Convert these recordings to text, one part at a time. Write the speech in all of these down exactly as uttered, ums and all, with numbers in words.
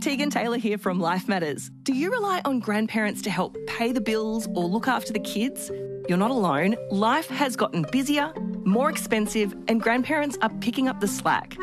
Tegan Taylor here from Life Matters. Do you rely on grandparents to help pay the bills or look after the kids? You're not alone. Life has gotten busier, more expensive, and grandparents are picking up the slack.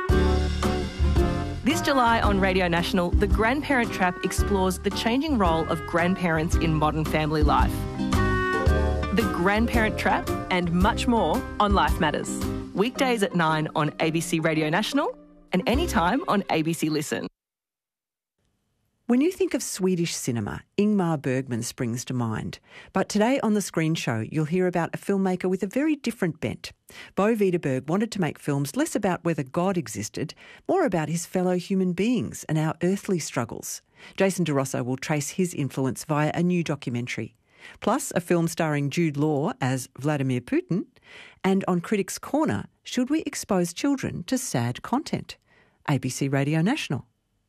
This July on Radio National, The Grandparent Trap explores the changing role of grandparents in modern family life. The Grandparent Trap and much more on Life Matters. Weekdays at nine on A B C Radio National and anytime on A B C Listen. When you think of Swedish cinema, Ingmar Bergman springs to mind. But today on The Screen Show, you'll hear about a filmmaker with a very different bent. Bo Widerberg wanted to make films less about whether God existed, more about his fellow human beings and our earthly struggles. Jason De Rosso will trace his influence via a new documentary. Plus, a film starring Jude Law as Vladimir Putin. And on Critics' Corner, should we expose children to sad content? A B C Radio National.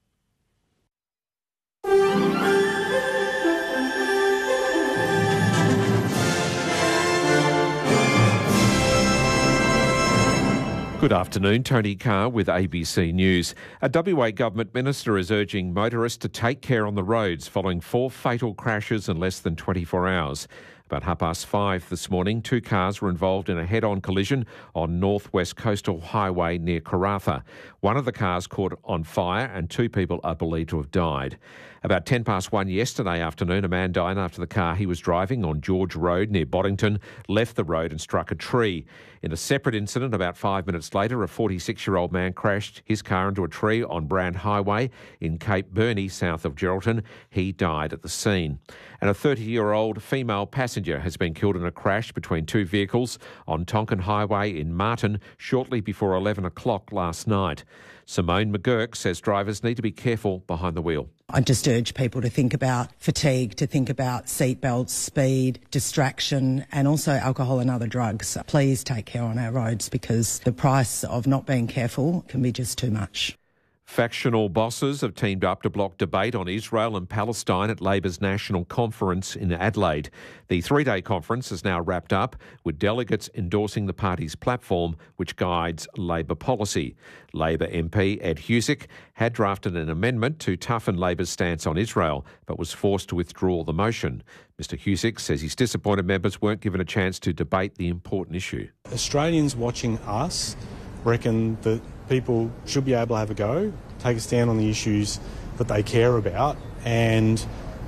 Good afternoon, Tony Carr with A B C News. A W A government minister is urging motorists to take care on the roads following four fatal crashes in less than twenty-four hours. About half past five this morning, two cars were involved in a head-on collision on North West Coastal Highway near Karratha. One of the cars caught on fire and two people are believed to have died. About ten past one yesterday afternoon, a man died after the car he was driving on George Road near Boddington left the road and struck a tree. In a separate incident, about five minutes later, a forty-six-year-old man crashed his car into a tree on Brand Highway in Cape Burney, south of Geraldton. He died at the scene. And a thirty-year-old female passenger has been killed in a crash between two vehicles on Tonkin Highway in Martin shortly before eleven o'clock last night. Simone McGurk says drivers need to be careful behind the wheel. I just urge people to think about fatigue, to think about seatbelts, speed, distraction, and also alcohol and other drugs. Please take care on our roads because the price of not being careful can be just too much. Factional bosses have teamed up to block debate on Israel and Palestine at Labor's National Conference in Adelaide. The three-day conference is now wrapped up, with delegates endorsing the party's platform, which guides Labor policy. Labor M P Ed Husic had drafted an amendment to toughen Labor's stance on Israel, but was forced to withdraw the motion. Mister Husic says he's disappointed members weren't given a chance to debate the important issue. Australians watching us reckon that people should be able to have a go, take a stand on the issues that they care about, and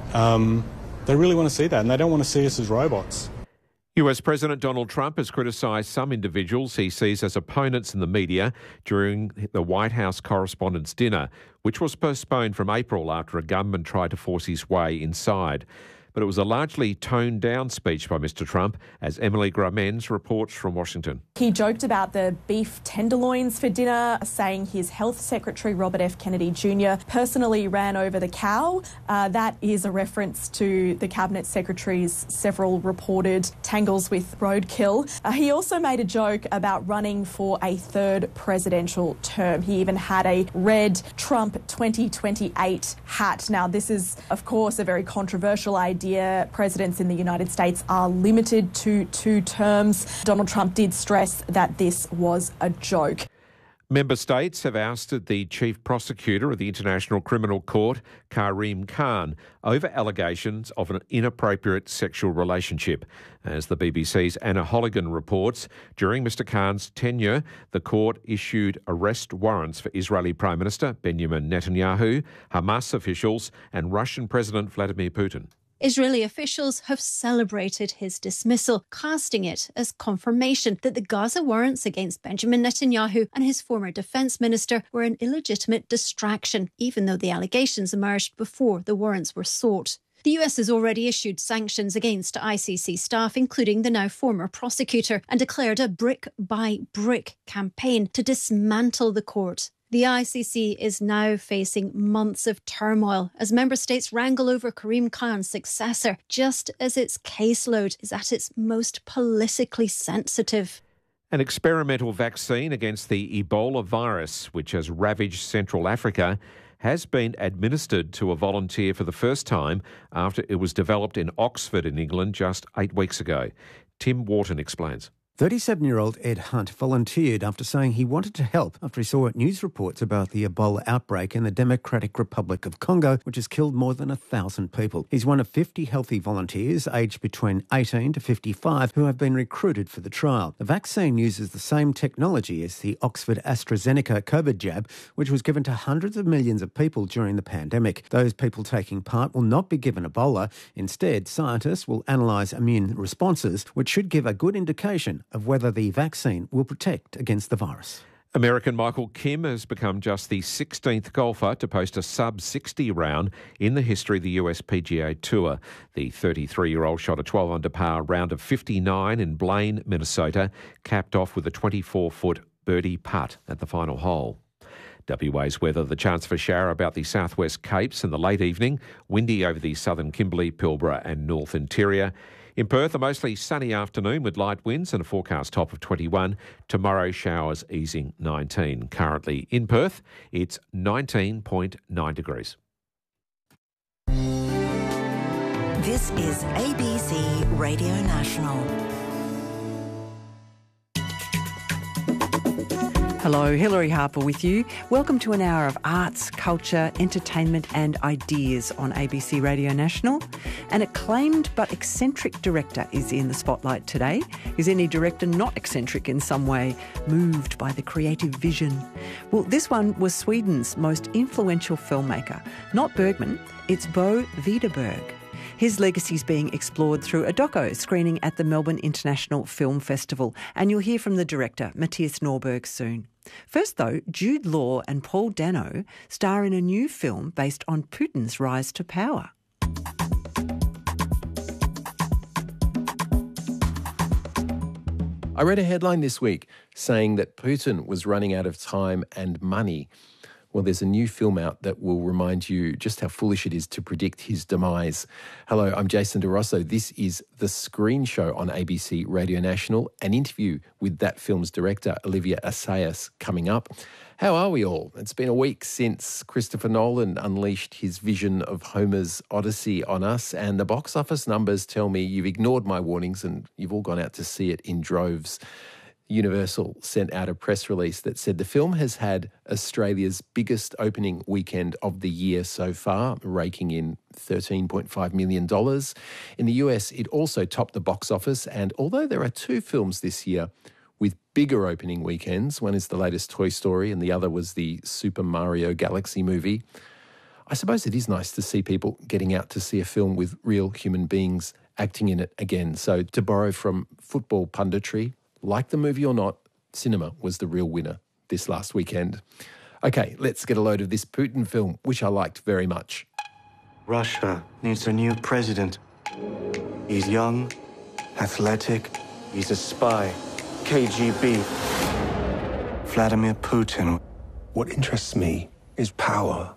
um, they really want to see that, and they don't want to see us as robots. U S President Donald Trump has criticised some individuals he sees as opponents in the media during the White House Correspondents' Dinner, which was postponed from April after a gunman tried to force his way inside. But it was a largely toned-down speech by Mister Trump, as Emily Gramens reports from Washington. He joked about the beef tenderloins for dinner, saying his Health Secretary Robert F. Kennedy Junior personally ran over the cow. Uh, that is a reference to the Cabinet Secretary's several reported tangles with roadkill. Uh, he also made a joke about running for a third presidential term. He even had a red Trump twenty twenty-eight hat. Now, this is, of course, a very controversial idea. Presidents in the United States are limited to two terms. Donald Trump did stress that this was a joke. Member states have ousted the chief prosecutor of the International Criminal Court, Karim Khan, over allegations of an inappropriate sexual relationship. As the B B C's Anna Holligan reports, during Mister Khan's tenure, the court issued arrest warrants for Israeli Prime Minister Benjamin Netanyahu, Hamas officials and Russian President Vladimir Putin. Israeli officials have celebrated his dismissal, casting it as confirmation that the Gaza warrants against Benjamin Netanyahu and his former defence minister were an illegitimate distraction, even though the allegations emerged before the warrants were sought. The U S has already issued sanctions against I C C staff, including the now former prosecutor, and declared a brick-by-brick campaign to dismantle the court. The I C C is now facing months of turmoil as member states wrangle over Karim Khan's successor, just as its caseload is at its most politically sensitive. An experimental vaccine against the Ebola virus, which has ravaged Central Africa, has been administered to a volunteer for the first time after it was developed in Oxford in England just eight weeks ago. Tim Wharton explains. thirty-seven-year-old Ed Hunt volunteered after saying he wanted to help after he saw news reports about the Ebola outbreak in the Democratic Republic of Congo, which has killed more than a thousand people. He's one of fifty healthy volunteers aged between eighteen to fifty-five who have been recruited for the trial. The vaccine uses the same technology as the Oxford AstraZeneca COVID jab, which was given to hundreds of millions of people during the pandemic. Those people taking part will not be given Ebola. Instead, scientists will analyse immune responses, which should give a good indication of whether the vaccine will protect against the virus. American Michael Kim has become just the sixteenth golfer to post a sub sixty round in the history of the U S P G A Tour. The thirty-three-year-old shot a twelve under par round of fifty-nine in Blaine, Minnesota, capped off with a twenty-four-foot birdie putt at the final hole. W A's weather, the chance for shower about the southwest Capes in the late evening, windy over the southern Kimberley, Pilbara and North Interior. In Perth, a mostly sunny afternoon with light winds and a forecast top of twenty-one. Tomorrow, showers easing nineteen. Currently in Perth, it's nineteen point nine degrees. This is A B C Radio National. Hello, Hilary Harper with you. Welcome to an hour of arts, culture, entertainment and ideas on A B C Radio National. An acclaimed but eccentric director is in the spotlight today. Is any director not eccentric in some way, moved by the creative vision? Well, this one was Sweden's most influential filmmaker. Not Bergman, it's Bo Widerberg. His legacy is being explored through a doco screening at the Melbourne International Film Festival, and you'll hear from the director, Matthias Norberg, soon. First, though, Jude Law and Paul Dano star in a new film based on Putin's rise to power. I read a headline this week saying that Putin was running out of time and money. Well, there's a new film out that will remind you just how foolish it is to predict his demise. Hello, I'm Jason DeRosso. This is The Screen Show on A B C Radio National, an interview with that film's director, Olivier Assayas, coming up. How are we all? It's been a week since Christopher Nolan unleashed his vision of Homer's Odyssey on us, and the box office numbers tell me you've ignored my warnings and you've all gone out to see it in droves. Universal sent out a press release that said the film has had Australia's biggest opening weekend of the year so far, raking in thirteen point five million dollars. In the U S, it also topped the box office, and although there are two films this year with bigger opening weekends, one is the latest Toy Story and the other was the Super Mario Galaxy movie, I suppose it is nice to see people getting out to see a film with real human beings acting in it again. So to borrow from football punditry, like the movie or not, cinema was the real winner this last weekend. Okay, let's get a load of this Putin film, which I liked very much. Russia needs a new president. He's young, athletic, he's a spy, K G B. Vladimir Putin. What interests me is power.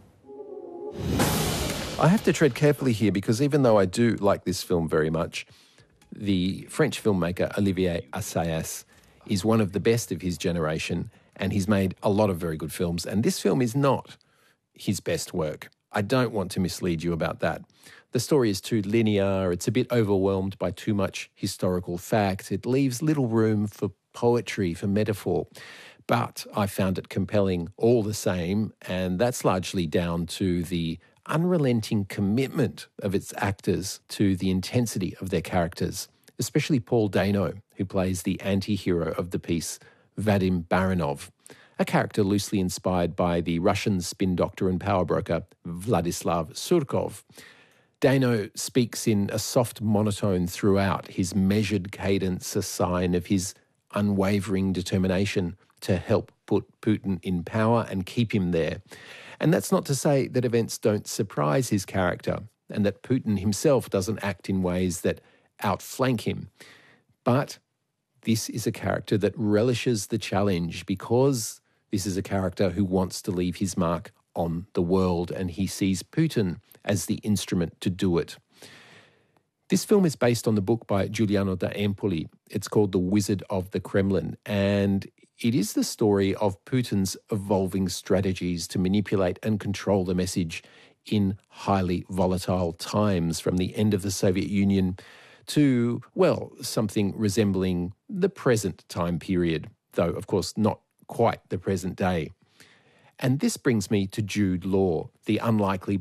I have to tread carefully here because even though I do like this film very much, the French filmmaker Olivier Assayas is one of the best of his generation, and he's made a lot of very good films, and this film is not his best work. I don't want to mislead you about that. The story is too linear, it's a bit overwhelmed by too much historical fact, it leaves little room for poetry, for metaphor, but I found it compelling all the same, and that's largely down to the unrelenting commitment of its actors to the intensity of their characters, especially Paul Dano, who plays the anti-hero of the piece, Vadim Baranov, a character loosely inspired by the Russian spin doctor and power broker Vladislav Surkov. Dano speaks in a soft monotone throughout, his measured cadence a sign of his unwavering determination to help put Putin in power and keep him there. And that's not to say that events don't surprise his character and that Putin himself doesn't act in ways that outflank him. But this is a character that relishes the challenge because this is a character who wants to leave his mark on the world, and he sees Putin as the instrument to do it. This film is based on the book by Giuliano da Empoli. It's called The Wizard of the Kremlin, and it is the story of Putin's evolving strategies to manipulate and control the message in highly volatile times, from the end of the Soviet Union to, well, something resembling the present time period, though, of course, not quite the present day. And this brings me to Jude Law, the unlikely